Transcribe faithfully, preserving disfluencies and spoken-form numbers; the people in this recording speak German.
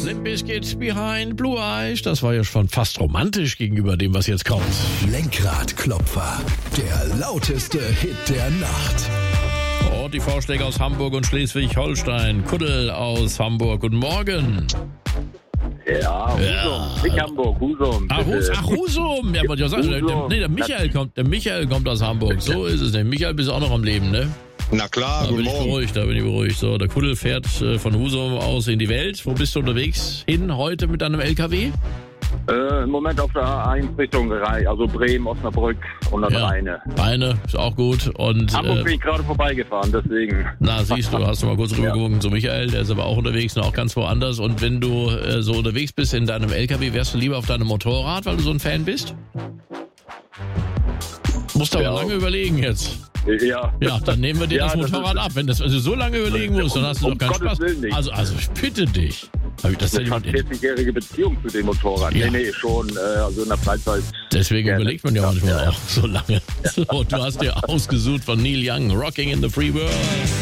Limp Bizkit Behind Blue Eyes. Das war ja schon fast romantisch gegenüber dem, was jetzt kommt. Lenkradklopfer, der lauteste Hit der Nacht. Und die Vorschläge aus Hamburg und Schleswig-Holstein. Kuddel aus Hamburg. Guten Morgen. Ja, Husum. Ja. Nicht Hamburg, Husum. Ach, Hus, ach Husum. Ja, wollte ich auch sagen. Der, der, nee, der Michael kommt, der Michael kommt aus Hamburg. So ist es. Der Michael bist auch noch am Leben, ne? Na klar, Da bin guten ich Morgen. beruhigt, da bin ich beruhigt. So, der Kuddel fährt äh, von Husum aus in die Welt. Wo bist du unterwegs hin heute mit deinem L K W? Äh, Im Moment auf der A eins Richtung Rhein, also Bremen, Osnabrück und dann Ja. Rheine. Beine, ist auch gut. Und Hamburg bin äh, ich gerade vorbeigefahren, deswegen. na, siehst du, hast du mal kurz rübergewunken zu Michael, der ist aber auch unterwegs und auch ganz woanders. Und wenn du äh, so unterwegs bist in deinem L K W, wärst du lieber auf deinem Motorrad, weil du so ein Fan bist? Musst aber Ja. lange überlegen jetzt. Ja. Ja, dann nehmen wir dir Ja, das das Motorrad ist- ab. Wenn das also so lange überlegen musst, dann hast du Um doch keinen Gottes Spaß. Willen nicht. Also, also ich bitte dich. Hab ich das denn Eine fast jemand- vierzig-jährige Beziehung zu dem Motorrad. Ja. Nee, nee, schon, äh, also in der Freizeit. Deswegen Gerne. überlegt man ja Ja, manchmal ja, ja. auch so lange. So, du hast dir ausgesucht von Neil Young, Rocking in the Free World.